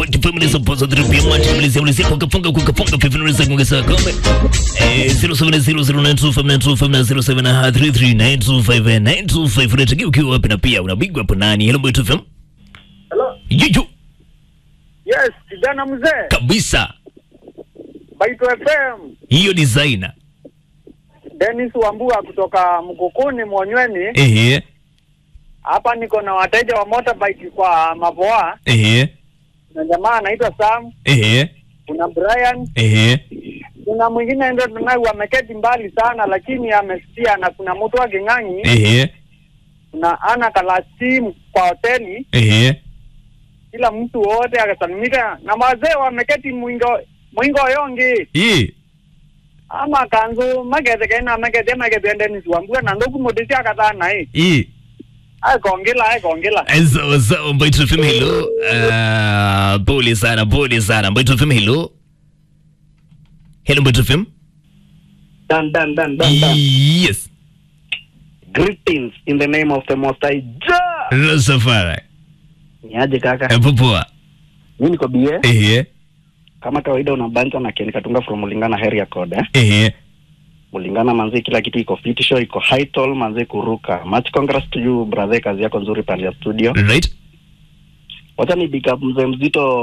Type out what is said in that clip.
Party family suppose the PM families every kwa kufunga fifinurisa ngesa kombe 070092520733925925 unatakiwa ukiwa wapi na pia unabigwa hapo nani? Hello Mbeto FM. Hello. Juju. Yes, kijana mzee. Kabisa. Mbeto FM. Hiyo designer. Dennis Wambua kutoka Mkukuni Monyweni. Ehe. Hapa niko na wateja wa motorbike kwa Mapoa. Ehe. Na jamaa anaitwa Sam. Ehe. Kuna Brian. Ehe. Kuna mwingine ndio tunaye ameketi mbali sana lakini amesikia, na kuna mtu wa Geng'anyi. Ehe. Kuna ana Kalasimu kwa hoteli. Ehe. Kila mtu wote akasalimika na wazee wameketi mwingo yongi. Ama kanzu magete kena magete Dennis Wambua na ndoku modisi akatana hii. Ai kongela. Sawa Mbeto FM hello. Pole sana Mbeto FM hello. Hello Mbeto FM. Dan. Yes. Greetings in the name of the Most High Jah. Rastafari. Niaje kaka? Poa. Mimi niko bie. Ehe. Kama kawaida unabanja na Ken Katunga from Mulingana area code Ehe. Mulingana manzi, kila kitu iko fit show, iko high tall manzi kuruka. Much congrats to you brother, kazi yako nzuri pale ya studio. Right. Wacha ni big up mzee mzito